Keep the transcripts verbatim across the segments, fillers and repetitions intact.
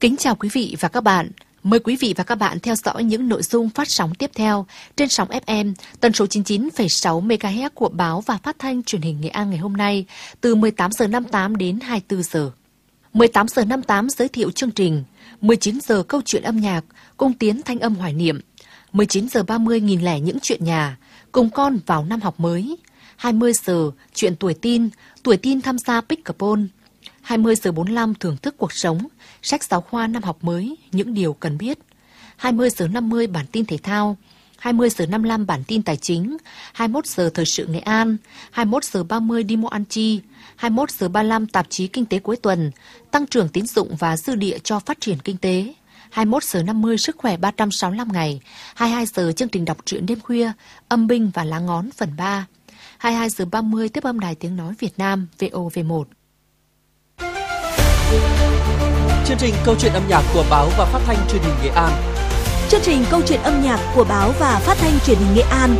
Kính chào quý vị và các bạn. Mời quý vị và các bạn theo dõi những nội dung phát sóng tiếp theo trên sóng ép em tần số chín mươi chín phẩy sáu mê ga héc của báo và phát thanh truyền hình Nghệ An ngày hôm nay từ mười tám giờ năm mươi tám đến hai mươi tư giờ. mười tám giờ năm mươi tám giới thiệu chương trình, mười chín giờ câu chuyện âm nhạc, cung tiến thanh âm hoài niệm, mười chín giờ ba mươi nghìn lẻ những chuyện nhà, cùng con vào năm học mới, hai mươi giờ chuyện tuổi tin, tuổi tin tham gia Pickleball, hai mươi giờ bốn mươi lăm thưởng thức cuộc sống, sách giáo khoa năm học mới, những điều cần biết, hai mươi giờ năm mươi bản tin thể thao, hai mươi giờ năm mươi lăm bản tin tài chính, hai mươi mốt giờ thời sự Nghệ An, hai mươi mốt giờ ba mươi đi mua ăn chi, hai mươi mốt giờ ba mươi lăm tạp chí kinh tế cuối tuần, tăng trưởng tín dụng và dư địa cho phát triển kinh tế, hai mươi mốt giờ năm mươi sức khỏe ba trăm sáu mươi lăm ngày, hai mươi hai giờ chương trình đọc truyện đêm khuya, âm binh và lá ngón phần ba, hai mươi hai giờ ba mươi tiếp âm đài tiếng nói Việt Nam vê o vê một. Chương trình câu chuyện âm nhạc của báo và phát thanh truyền hình Nghệ An. Chương trình câu chuyện âm nhạc của báo và phát thanh truyền hình Nghệ An.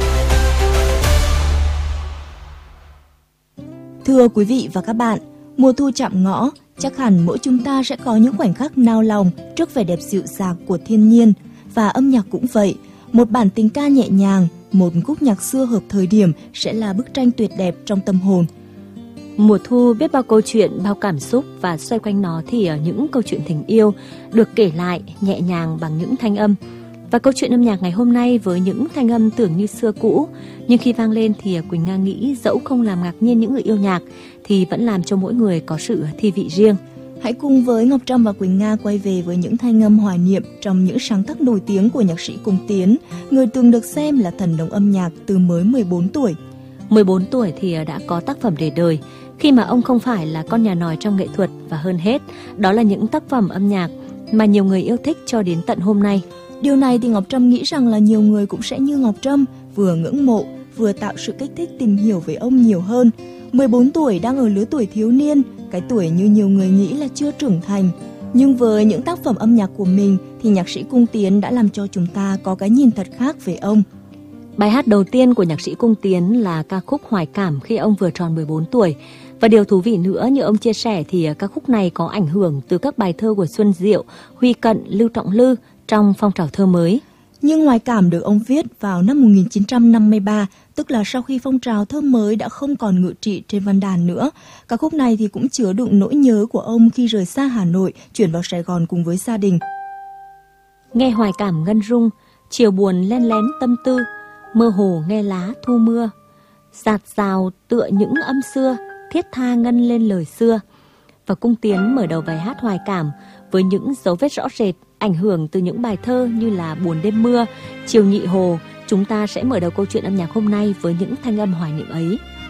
Thưa quý vị và các bạn, mùa thu chạm ngõ, chắc hẳn mỗi chúng ta sẽ có những khoảnh khắc nao lòng trước vẻ đẹp dịu dàng của thiên nhiên, và âm nhạc cũng vậy. Một bản tình ca nhẹ nhàng, một khúc nhạc xưa hợp thời điểm sẽ là bức tranh tuyệt đẹp trong tâm hồn. Mùa thu biết bao câu chuyện, bao cảm xúc, và xoay quanh nó thì ở những câu chuyện tình yêu được kể lại nhẹ nhàng bằng những thanh âm. Và câu chuyện âm nhạc ngày hôm nay với những thanh âm tưởng như xưa cũ, nhưng khi vang lên thì Quỳnh Nga nghĩ dẫu không làm ngạc nhiên những người yêu nhạc thì vẫn làm cho mỗi người có sự thi vị riêng. Hãy cùng với Ngọc Trâm và Quỳnh Nga quay về với những thanh âm hoài niệm trong những sáng tác nổi tiếng của nhạc sĩ Cung Tiến, người từng được xem là thần đồng âm nhạc từ mới mười bốn tuổi. mười bốn tuổi thì đã có tác phẩm để đời, khi mà ông không phải là con nhà nòi trong nghệ thuật, và hơn hết, đó là những tác phẩm âm nhạc mà nhiều người yêu thích cho đến tận hôm nay. Điều này thì Ngọc Trâm nghĩ rằng là nhiều người cũng sẽ như Ngọc Trâm, vừa ngưỡng mộ, vừa tạo sự kích thích tìm hiểu về ông nhiều hơn. mười bốn tuổi đang ở lứa tuổi thiếu niên, cái tuổi như nhiều người nghĩ là chưa trưởng thành. Nhưng với những tác phẩm âm nhạc của mình thì nhạc sĩ Cung Tiến đã làm cho chúng ta có cái nhìn thật khác về ông. Bài hát đầu tiên của nhạc sĩ Cung Tiến là ca khúc Hoài Cảm khi ông vừa tròn mười bốn tuổi. Và điều thú vị nữa, như ông chia sẻ thì ca khúc này có ảnh hưởng từ các bài thơ của Xuân Diệu, Huy Cận, Lưu Trọng Lư trong phong trào thơ mới. Nhưng Hoài Cảm được ông viết vào năm một nghìn chín trăm năm mươi ba, tức là sau khi phong trào thơ mới đã không còn ngự trị trên văn đàn nữa. Ca khúc này thì cũng chứa đựng nỗi nhớ của ông khi rời xa Hà Nội, chuyển vào Sài Gòn cùng với gia đình. Nghe Hoài Cảm ngân rung, chiều buồn len lén tâm tư, mơ hồ nghe lá thu mưa, dạt dào tựa những âm xưa, thiết tha ngân lên lời xưa. Và Cung Tiến mở đầu bài hát Hoài Cảm với những dấu vết rõ rệt ảnh hưởng từ những bài thơ như là Buồn đêm mưa, Chiều nhị hồ. Chúng ta sẽ mở đầu câu chuyện âm nhạc hôm nay với những thanh âm hoài niệm ấy.